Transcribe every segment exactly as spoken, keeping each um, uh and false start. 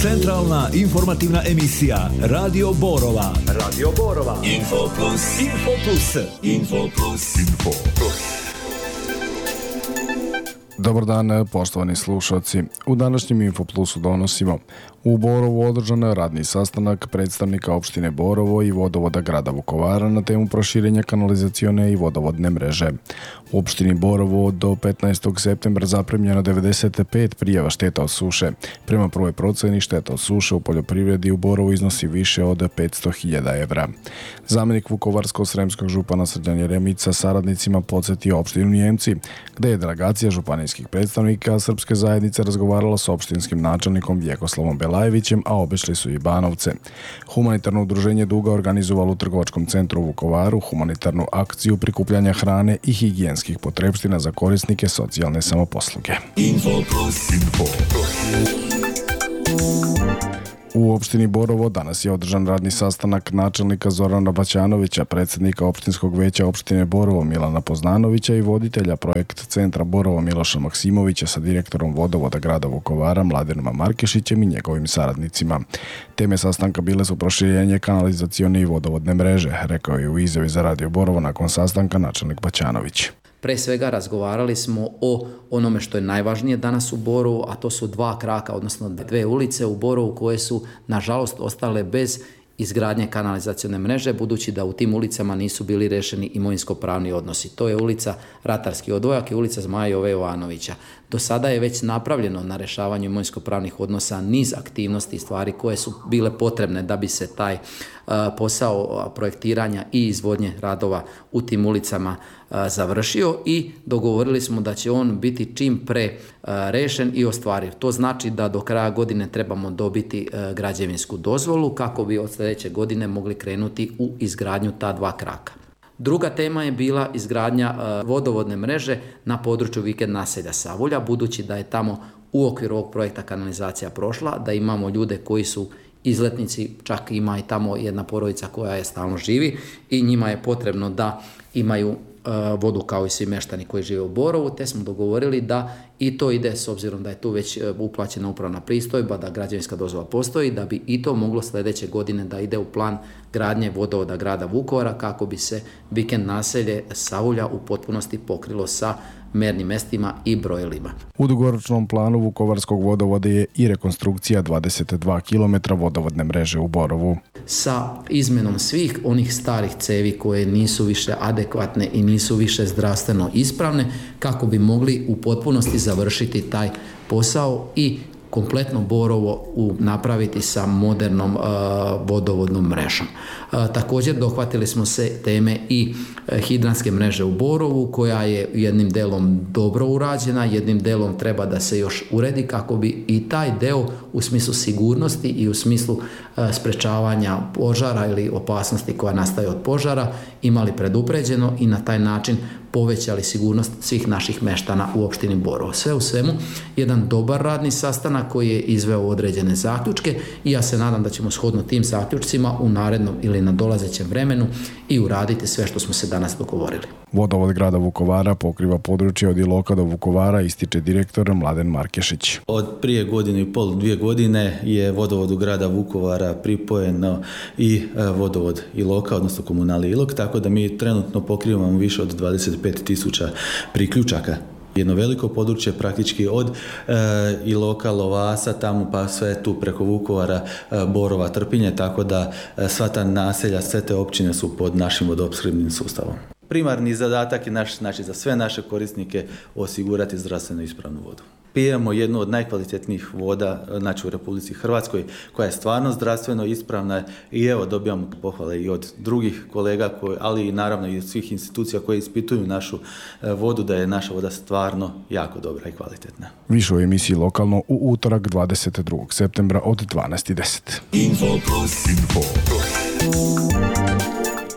Centralna informativna emisija Radio Borova. Radio Borova. Info Plus. Info Plus. Info Plus. Info Plus. Dobar dan, poštovani slušalci. U današnjem Infoplusu donosimo: u Borovu održan radni sastanak predstavnika opštine Borovo i vodovoda grada Vukovara na temu proširenja kanalizacione i vodovodne mreže. U opštini Borovo do petnaestog septembra zaprimljeno devedeset pet prijava šteta od suše. Prema prvoj proceni šteta od suše u poljoprivredi u Borovu iznosi više od petsto hiljada evra. Zamenik vukovarsko-sremskog župana Srđan Jeremić sa saradnicima podsjetio opštinu Njemci, gde je delegacija županijskih predstavnika srpske zajednice razgovarala s opštinskim načelnikom Vjekoslavom Belajevićem, a obišli su i Banovce. Humanitarno udruženje Duga organizovalo u trgovačkom centru u Vukovaru humanitarnu akciju prikupljanja hrane i higijenskih potrepština za korisnike socijalne samoposluge. Info Plus. Info Plus. U opštini Borovo danas je održan radni sastanak načelnika Zorana Baćanovića, predsjednika opštinskog veća opštine Borovo Milana Poznanovića i voditelja projekt centra Borovo Miloša Maksimovića sa direktorom vodovoda grada Vukovara Mladenom Markešićem i njegovim saradnicima. Teme sastanka bile su proširenje kanalizacione i vodovodne mreže, rekao je u izjavi za Radio Borovo nakon sastanka načelnik Baćanović. Pre svega razgovarali smo o onome što je najvažnije danas u Borovu, a to su dva kraka, odnosno dve ulice u Borovu koje su nažalost ostale bez izgradnje kanalizacione mreže, budući da u tim ulicama nisu bili rešeni imovinsko-pravni odnosi. To je ulica Ratarski odvojak i ulica Zmaja Jove Jovanovića. Do sada je već napravljeno na rešavanju imovinsko-pravnih odnosa niz aktivnosti i stvari koje su bile potrebne da bi se taj uh, posao projektiranja i izvodnje radova u tim ulicama uh, završio i dogovorili smo da će on biti čim pre uh, rešen i ostvariv. To znači da do kraja godine trebamo dobiti uh, građevinsku dozvolu kako bi od sljedeće godine mogli krenuti u izgradnju ta dva kraka. Druga tema je bila izgradnja uh, vodovodne mreže na području vikend naselja Savulja, budući da je tamo u okviru ovog projekta kanalizacija prošla, da imamo ljude koji su izletnici, čak ima i tamo jedna porodica koja je stalno živi i njima je potrebno da imaju uh, vodu kao i svi meštani koji žive u Borovu, te smo dogovorili da i to ide, s obzirom da je tu već uplaćena upravna pristojba, da građevinska dozvola postoji, da bi i to moglo sljedeće godine da ide u plan gradnje vodovoda grada Vukovara kako bi se vikend naselje Savulja u potpunosti pokrilo sa mernim mestima i brojilima. U dugoročnom planu Vukovarskog vodovoda je i rekonstrukcija dvadeset dva kilometra vodovodne mreže u Borovu. Sa izmenom svih onih starih cevi koje nisu više adekvatne i nisu više zdravstveno ispravne, kako bi mogli u potpunosti završiti taj posao i kompletno Borovo u, napraviti sa modernom uh, vodovodnom mrežom. Uh, također dohvatili smo se teme i uh, hidranske mreže u Borovu, koja je jednim delom dobro urađena, jednim delom treba da se još uredi kako bi i taj deo u smislu sigurnosti i u smislu uh, sprečavanja požara ili opasnosti koja nastaje od požara imali predupređeno i na taj način povećali sigurnost svih naših meštana u opštini Borovo. Sve u svemu, jedan dobar radni sastanak koji je izveo određene zaključke i ja se nadam da ćemo shodno tim zaključcima u narednom ili na dolazećem vremenu i uraditi sve što smo se danas dogovorili. Vodovod grada Vukovara pokriva područje od Iloka do Vukovara, ističe direktor Mladen Markešić. Od prije godinu i pol, dvije godine je vodovodu grada Vukovara pripojeno i vodovod Iloka, odnosno komunali Ilok, tako da mi trenutno pokrivamo više od dvadeset pet tisuća priključaka. Jedno veliko područje praktički od e, Iloka, Lovasa, tamo pa sve tu preko Vukovara, e, Borova, Trpinje, tako da e, sva ta naselja, sve te općine su pod našim vodoopskrbnim sustavom. Primarni zadatak je naš, znači za sve naše korisnike osigurati zdravstveno ispravnu vodu. Pijemo jednu od najkvalitetnijih voda, znači u Republici Hrvatskoj, koja je stvarno zdravstveno ispravna i evo dobijamo pohvale i od drugih kolega, koji, ali i naravno i od svih institucija koje ispituju našu vodu, da je naša voda stvarno jako dobra i kvalitetna. Više u emisiji Lokalno u utorak dvadeset drugog septembra od dvanaest i deset. Info Plus. Info Plus.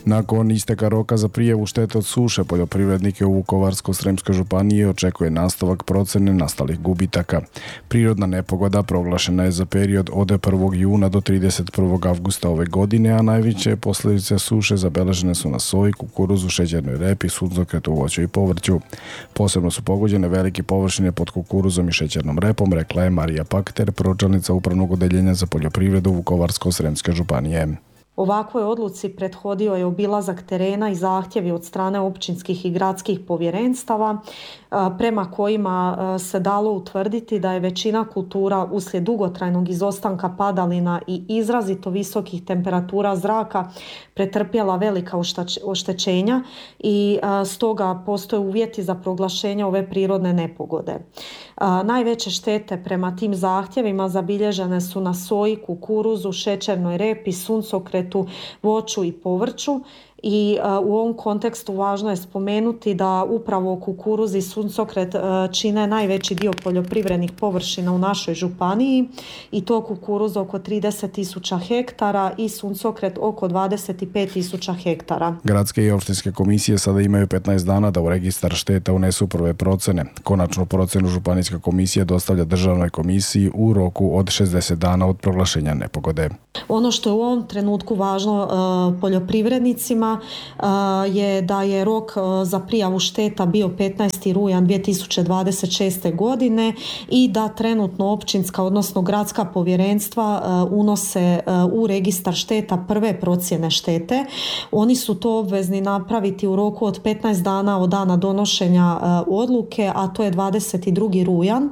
Nakon isteka roka za prijavu štete od suše, poljoprivrednike u Vukovarsko-srijemskoj županiji očekuje nastavak procjene nastalih gubitaka. Prirodna nepogoda proglašena je za period od prvog juna do trideset prvog avgusta ove godine, a najveće posljedice suše zabeležene su na soji, kukuruzu, šećernoj repi, suncokretu, voću i povrću. Posebno su pogođene velike površine pod kukuruzom i šećernom repom, rekla je Marija Pakter, pročelnica Upravnog odeljenja za poljoprivredu Vukovarsko-srijemske županije. Ovakvoj odluci prethodio je obilazak terena i zahtjevi od strane općinskih i gradskih povjerenstava prema kojima se dalo utvrditi da je većina kultura uslijed dugotrajnog izostanka padalina i izrazito visokih temperatura zraka pretrpjela velika oštećenja i stoga postoje uvjeti za proglašenje ove prirodne nepogode. Najveće štete prema tim zahtjevima zabilježene su na soji, kukuruzu, šećernoj repi, suncokretu, voću i povrću. I uh, u ovom kontekstu važno je spomenuti da upravo kukuruz i suncokret uh, čine najveći dio poljoprivrednih površina u našoj županiji i to kukuruz oko trideset tisuća hektara i suncokret oko dvadeset pet tisuća hektara. Gradske i opštinske komisije sada imaju petnaest dana da u registar šteta unesu prve procene. Konačnu procenu županijska komisija dostavlja državnoj komisiji u roku od šezdeset dana od proglašenja nepogode. Ono što je u ovom trenutku važno uh, poljoprivrednicima je da je rok za prijavu šteta bio petnaesti rujan dvije tisuće dvadeset šeste. godine i da trenutno općinska odnosno gradska povjerenstva unose u registar šteta prve procjene štete. Oni su to obvezni napraviti u roku od petnaest dana od dana donošenja odluke, a to je dvadeset drugi rujan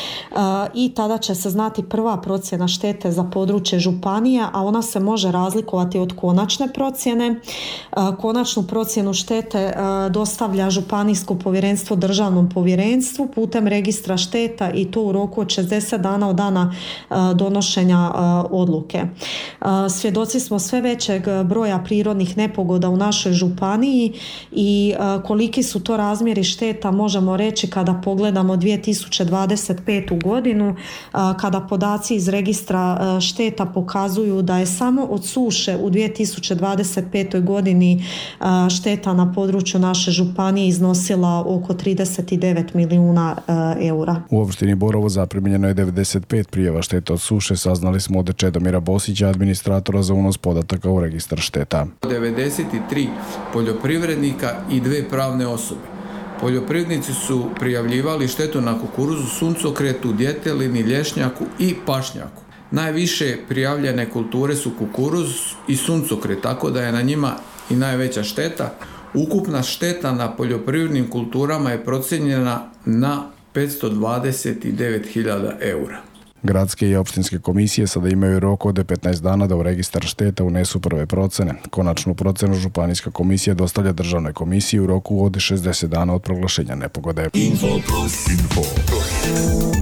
i tada će se znati prva procjena štete za područje županije, a ona se može razlikovati od konačne procjene. Konačnu procjenu štete dostavlja županijsko povjerenstvo državnom povjerenstvu putem registra šteta i to u roku od šezdeset dana od dana donošenja odluke. Svjedoci smo sve većeg broja prirodnih nepogoda u našoj županiji i koliki su to razmjeri šteta možemo reći kada pogledamo dvije tisuće dvadeset petu. godinu, kada podaci iz registra šteta pokazuju da je samo od suše u dvije tisuće dvadeset petoj. godini šteta na području naše županije iznosila oko trideset devet milijuna eura. U opštini Borovo zaprimljeno je devedeset pet prijava šteta od suše, saznali smo od Čedomira Bosića, administratora za unos podataka u registar šteta. devedeset tri poljoprivrednika i dve pravne osobe. Poljoprivrednici su prijavljivali štetu na kukuruzu, suncokretu, djetelini, lješnjaku i pašnjaku. Najviše prijavljene kulture su kukuruz i suncokret, tako da je na njima i najveća šteta. Ukupna šteta na poljoprivrednim kulturama je procijenjena na petsto dvadeset devet hiljada eura. Gradske i opštinske komisije sada imaju rok od petnaest dana da u registar šteta unesu prve procene. Konačnu procenu županijska komisija dostavlja državnoj komisiji u roku od šezdeset dana od proglašenja nepogode. Info plus. Info plus.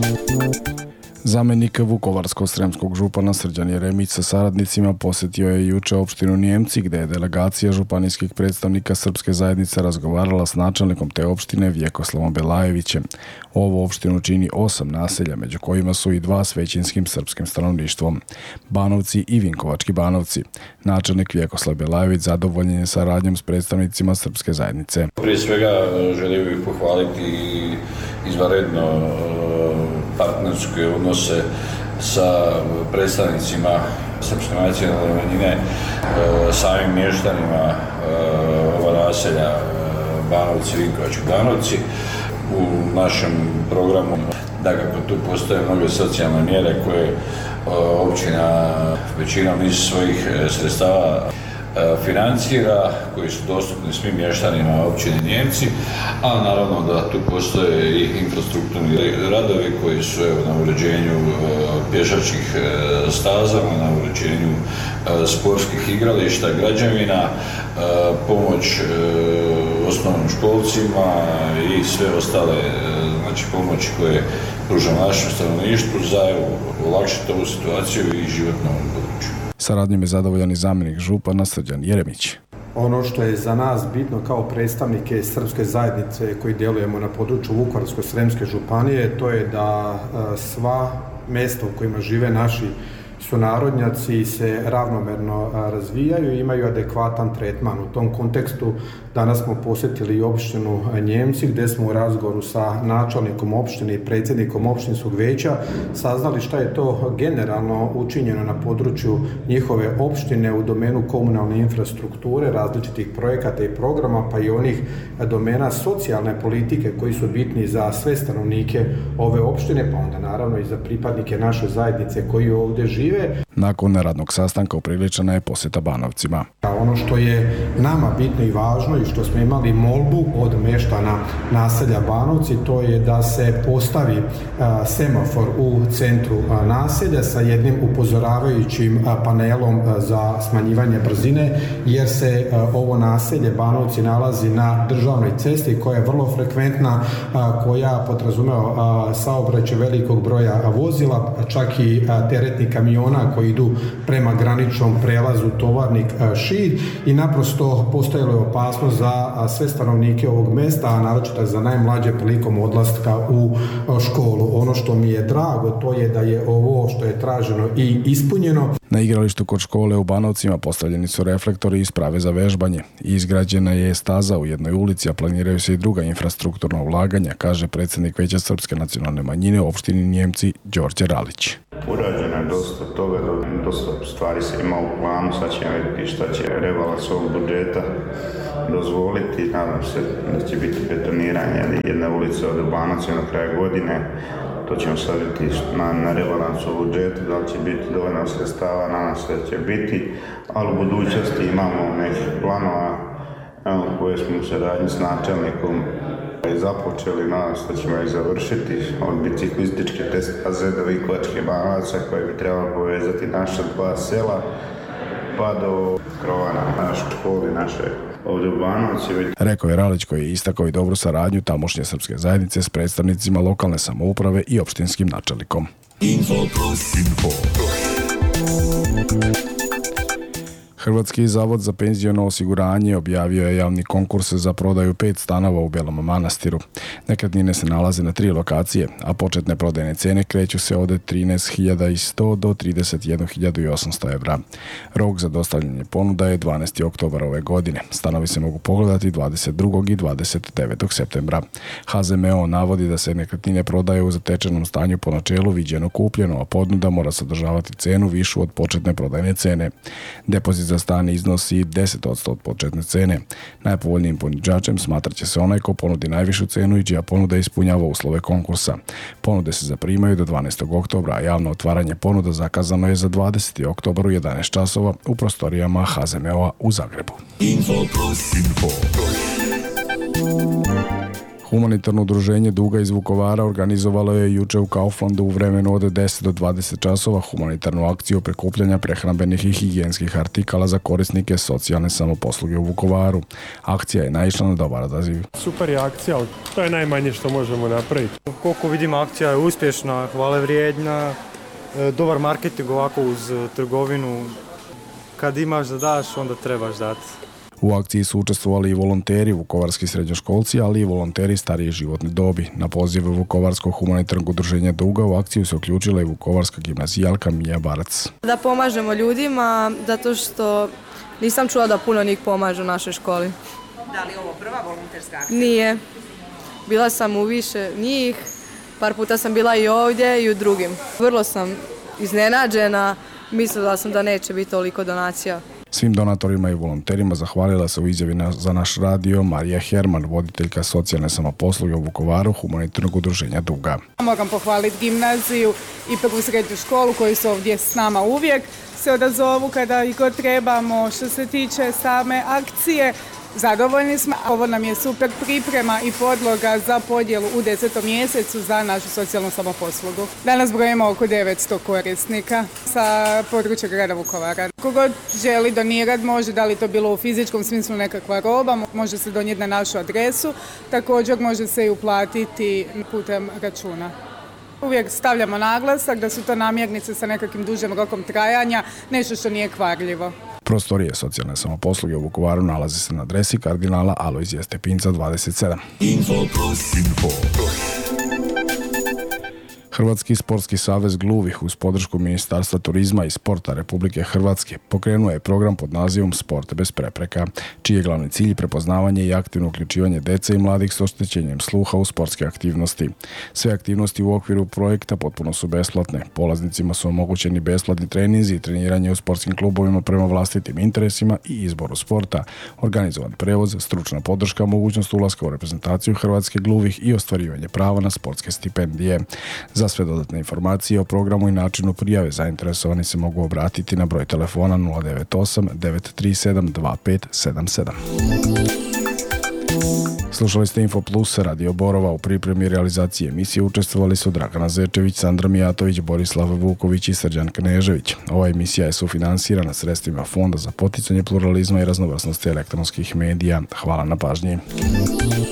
Zamjenik Vukovarsko-srijemskog župana Srđan Jeremić sa saradnicima posjetio je juče opštinu Nijemci, gdje je delegacija županijskih predstavnika srpske zajednice razgovarala s načelnikom te opštine Vjekoslavom Belajevićem. Ovo opštinu čini osam naselja, među kojima su i dva s većinskim srpskim stanovništvom, Banovci i Vinkovački Banovci. Načelnik Vjekoslav Belajević zadovoljen je saradnjom s predstavnicima srpske zajednice. Prije svega želio bih pohvaliti izvanredno partnerske odnose sa predstavnicima srpske nacionalne manjine, samim mještanima ova naselja Banovci, Vinkovački Banovci. U našem programu dakako tu postoje mnoge socijalne mjere koje općina većinom iz svojih sredstava financira, koji su dostupni svim mještanima općine Nijemci, a naravno da tu postoje i infrastrukturni radovi koji su evo, na uređenju pješačkih staza, na uređenju sportskih igrališta, građevina, pomoć osnovnim školcima i sve ostale znači, pomoći koje pruža našem stanovništvu za olakšati ovu situaciju i život na ovom području. Saradnjom je zadovoljan i zamjenik župana Srđan Jeremić. Ono što je za nas bitno kao predstavnike srpske zajednice koji djelujemo na području Vukovarsko-srijemske županije, to je da sva mjesta u kojima žive naši sunarodnjaci se ravnomerno razvijaju i imaju adekvatan tretman. U tom kontekstu danas smo posjetili opštinu Njemci gdje smo u razgovoru sa načelnikom opštine i predsjednikom opštinskog vijeća saznali šta je to generalno učinjeno na području njihove opštine u domenu komunalne infrastrukture, različitih projekata i programa, pa i onih domena socijalne politike koji su bitni za sve stanovnike ove opštine, pa onda naravno i za pripadnike naše zajednice koji ovdje žive. Nakon radnog sastanka upriličena je posjeta Banovcima. Ono što je nama bitno i važno i što smo imali molbu od meštana naselja Banovci, to je da se postavi a, semafor u centru a, naselja sa jednim upozoravajućim a, panelom a, za smanjivanje brzine, jer se a, ovo naselje Banovci nalazi na državnoj cesti koja je vrlo frekventna, a, koja podrazumeva saobraćaj velikog broja vozila, čak i a, teretnih kamiona koji idu prema graničnom prelazu Tovarnik Šid i naprosto postojala je opasnost za sve stanovnike ovog mesta, a naročito za najmlađe prilikom odlaska u školu. Ono što mi je drago, to je da je ovo što je traženo i ispunjeno. Na igralištu kod škole u Banovcima postavljeni su reflektori i sprave za vežbanje. Izgrađena je staza u jednoj ulici, a planiraju se i druga infrastrukturna ulaganja, kaže predsjednik Vijeća Srpske nacionalne manjine u opštini Njemci Đorđe Ralić. Urađeno je dosta toga, dosta stvari se ima u planu, sad ćemo vidjeti šta će rebalans ovog budžeta dozvoliti. Nadam se da će biti betoniranje jedne ulice od Banovca na kraju godine. To ćemo sad vidjeti na, na rebalansu budžeta, da li će biti dovoljno sredstava, nadam se da će biti, ali u budućnosti imamo nekih planova evo, koje smo u saradnji s načelnikom i započeli, nadam se da ćemo ih završiti, od biciklističke staze do Vikovačke Banovaca koje bi trebalo povezati naša dva sela pa do krova na našu školu i naše ovdje u Banovci. Rekao je Ralić, koji je istakao i dobru saradnju tamošnje srpske zajednice s predstavnicima lokalne samouprave i opštinskim načelnikom. Info plus, info plus. Hrvatski zavod za penziono osiguranje objavio je javni konkurs za prodaju pet stanova u Belom Manastiru. Nekretnine se nalaze na tri lokacije, a početne prodajne cene kreću se od trinaest hiljada sto do trideset jednu hiljadu osamsto evra. Rok za dostavljanje ponuda je dvanaesti oktobar ove godine. Stanovi se mogu pogledati dvadeset drugog i dvadeset devetog septembra. H Z M O navodi da se nekretnine prodaju u zatečenom stanju po načelu viđeno kupljeno, a ponuda mora sadržavati cenu višu od početne prodajne cene. Depozit za stan iznosi deset posto od početne cene. Najpovoljnijim ponuđačem smatrat će se onaj ko ponudi najvišu cenu i čija ponuda ispunjava uslove konkursa. Ponude se zaprimaju do dvanaestog oktobra, a javno otvaranje ponuda zakazano je za dvadesetog oktobra u jedanaest časova u prostorijama H Z M O-a u Zagrebu. Info plus, info plus. Humanitarno udruženje Duga iz Vukovara organizovalo je juče u Kauflandu u vremenu od deset do dvadeset časova humanitarnu akciju prikupljanja prehrambenih i higijenskih artikala za korisnike socijalne samoposluge u Vukovaru. Akcija je naišla na dobar odaziv. Super je akcija, ali to je najmanje što možemo napraviti. Koliko vidim, akcija je uspješna, hvale vrijedna, dobar marketing ovako uz trgovinu. Kad imaš da daš, onda trebaš dati. U akciji su učestvovali i volonteri, vukovarski srednjoškolci, ali i volonteri starije životne dobi. Na poziv Vukovarskog humanitarnog udruženja Duga u akciju se uključila i vukovarska gimnazijalka Mija Barac. Da pomažemo ljudima, zato što nisam čula da puno njih pomažu u našoj školi. Da li je ovo prva volonterska akcija? Nije. Bila sam u više njih, par puta sam bila i ovdje i u drugim. Vrlo sam iznenađena, mislila sam da neće biti toliko donacija. Svim donatorima i volonterima zahvalila se u izjavi na, za naš radio Marija Herman, voditeljka socijalne samoposluge u Vukovaru humanitarnog udruženja Duga. Moram pohvaliti gimnaziju i prvu srednju školu koji su ovdje s nama uvijek. Se odazovu kada i god trebamo. Što se tiče same akcije, zadovoljni smo. Ovo nam je super priprema i podloga za podjelu u desetom mjesecu za našu socijalnu samoposlugu. Danas brojimo oko devetsto korisnika sa područja grada Vukovara. Kogod želi donirati može, da li to bilo u fizičkom smislu nekakva roba, može se donijeti na našu adresu, također može se i uplatiti putem računa. Uvijek stavljamo naglasak da su to namirnice sa nekakvim dužim rokom trajanja, nešto što nije kvarljivo. Prostorije socijalne samoposluge u Vukovaru nalaze se na adresi kardinala Alojzija Stepinca dvadeset sedam. Info plus, info plus. Hrvatski sportski savez gluvih uz podršku Ministarstva turizma i sporta Republike Hrvatske pokrenuo je program pod nazivom Sport bez prepreka, čiji je glavni cilj prepoznavanje i aktivno uključivanje dece i mladih s oštećenjem sluha u sportske aktivnosti. Sve aktivnosti u okviru projekta potpuno su besplatne. Polaznicima su omogućeni besplatni treninzi i treniranje u sportskim klubovima prema vlastitim interesima i izboru sporta, organizovan prevoz, stručna podrška, mogućnost ulaska u reprezentaciju Hrvatske gluvih i ostvarivanje prava na sportske stipendije. Za sve dodatne informacije o programu i načinu prijave zainteresovani se mogu obratiti na broj telefona nula devet osam devet tri sedam dva pet sedam sedam. Slušali ste Info Plus, Radio Borova. U pripremi realizacije emisije učestvovali su Dragana Zečević, Sandra Mijatović, Borislav Vuković i Srđan Knežević. Ova emisija je sufinansirana sredstvima Fonda za poticanje pluralizma i raznovrsnosti elektronskih medija. Hvala na pažnji.